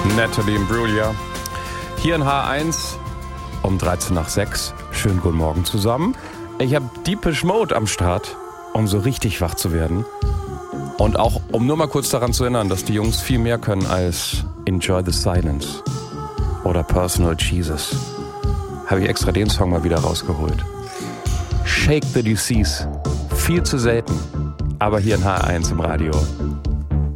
Natalie Imbruglia. Hier in H1 um 13 nach 6. Schönen guten Morgen zusammen. Ich habe Depeche Mode am Start, um so richtig wach zu werden. Und auch, um nur mal kurz daran zu erinnern, dass die Jungs viel mehr können als Enjoy the Silence oder Personal Jesus. Habe ich extra den Song mal wieder rausgeholt. Shake the Disease. Viel zu selten. Aber hier in H1 im Radio.